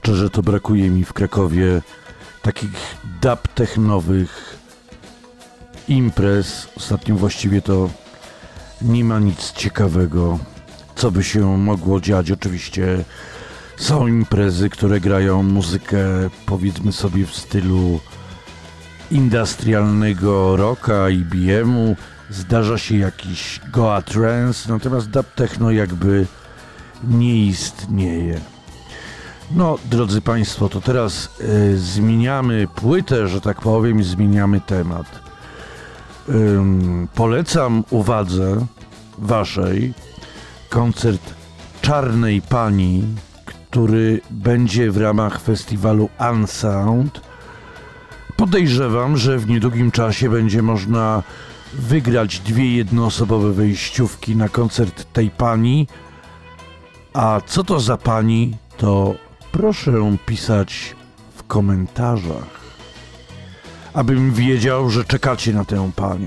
Szczerze to brakuje mi w Krakowie takich dub-technowych imprez. Ostatnio właściwie to nie ma nic ciekawego, co by się mogło dziać. Oczywiście są imprezy, które grają muzykę, powiedzmy sobie, w stylu industrialnego rocka, IBM-u. Zdarza się jakiś Goa Trance, natomiast dub techno jakby nie istnieje. No, drodzy Państwo, to teraz zmieniamy płytę, że tak powiem, i zmieniamy temat. Polecam uwadze Waszej koncert Czarnej Pani, który będzie w ramach festiwalu Unsound. Podejrzewam, że w niedługim czasie będzie można wygrać 2 jednoosobowe wejściówki na koncert tej pani. A co to za pani, to proszę pisać w komentarzach, abym wiedział, że czekacie na tę panią.